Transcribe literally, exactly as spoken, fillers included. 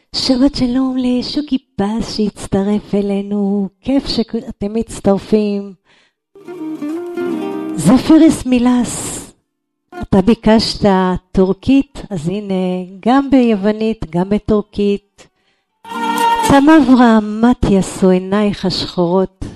שבת שלום לשוקי פס שהצטרף אלינו, כיף שאתם מצטרפים. זפירס מילס, אתה ביקשת טורקית, אז הנה גם ביוונית גם בטורקית. תם אברהם, מה תעשו עינייך השחורות?